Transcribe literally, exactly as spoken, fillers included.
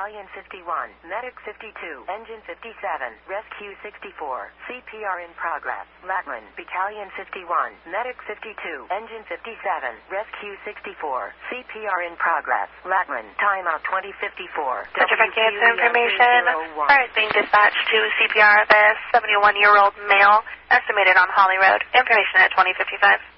Battalion fifty-one, Medic fifty-two, Engine fifty-seven, Rescue sixty-four, C P R in progress. Lackland, Battalion fifty-one, Medic fifty-two, Engine fifty-seven, Rescue sixty-four, C P R in progress. Lackland, timeout twenty fifty-four. Subject answer information. Alright, being dispatched to C P R of a seventy-one-year-old male, estimated on Holly Road. Information at twenty fifty-five.